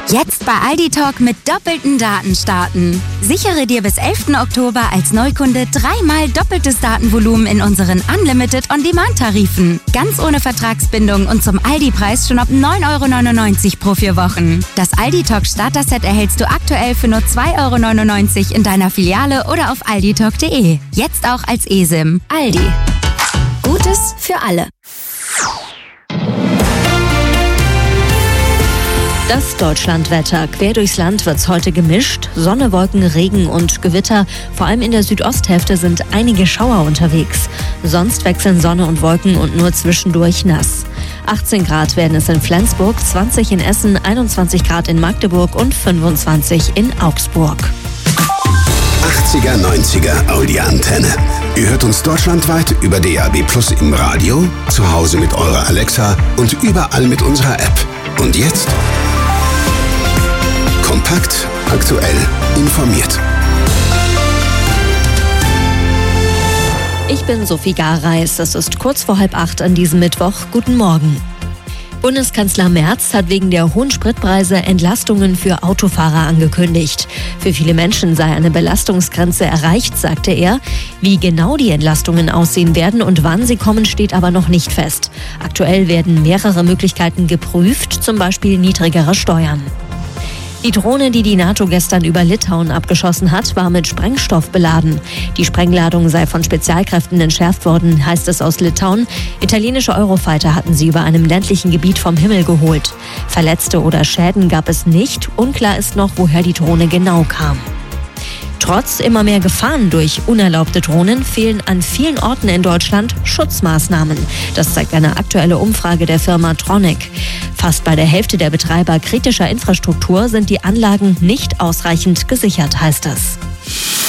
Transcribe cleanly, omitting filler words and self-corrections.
Jetzt bei Aldi Talk mit doppelten Daten starten. Sichere dir bis 11. Oktober als Neukunde 3-mal doppeltes Datenvolumen in unseren Unlimited On-Demand-Tarifen. Ganz ohne Vertragsbindung und zum Aldi-Preis schon ab 9,99 € pro 4 Wochen. Das Aldi Talk Starter-Set erhältst du aktuell für nur 2,99 € in deiner Filiale oder auf alditalk.de. Jetzt auch als eSIM. Aldi. Gutes für alle. Das Deutschlandwetter. Quer durchs Land wird's heute gemischt. Sonne, Wolken, Regen und Gewitter. Vor allem in der Südosthälfte sind einige Schauer unterwegs. Sonst wechseln Sonne und Wolken und nur zwischendurch nass. 18 Grad werden es in Flensburg, 20 in Essen, 21 Grad in Magdeburg und 25 in Augsburg. 80er, 90er Audi-Antenne. Ihr hört uns deutschlandweit über DAB+ im Radio, zu Hause mit eurer Alexa und überall mit unserer App. Und jetzt? Kompakt, aktuell, informiert. Ich bin Sophie Gareis. Es ist kurz vor 7:30 an diesem Mittwoch. Guten Morgen. Bundeskanzler Merz hat wegen der hohen Spritpreise Entlastungen für Autofahrer angekündigt. Für viele Menschen sei eine Belastungsgrenze erreicht, sagte er. Wie genau die Entlastungen aussehen werden und wann sie kommen, steht aber noch nicht fest. Aktuell werden mehrere Möglichkeiten geprüft, zum Beispiel niedrigere Steuern. Die Drohne, die die NATO gestern über Litauen abgeschossen hat, war mit Sprengstoff beladen. Die Sprengladung sei von Spezialkräften entschärft worden, heißt es aus Litauen. Italienische Eurofighter hatten sie über einem ländlichen Gebiet vom Himmel geholt. Verletzte oder Schäden gab es nicht. Unklar ist noch, woher die Drohne genau kam. Trotz immer mehr Gefahren durch unerlaubte Drohnen fehlen an vielen Orten in Deutschland Schutzmaßnahmen. Das zeigt eine aktuelle Umfrage der Firma Tronic. Fast bei der Hälfte der Betreiber kritischer Infrastruktur sind die Anlagen nicht ausreichend gesichert, heißt es.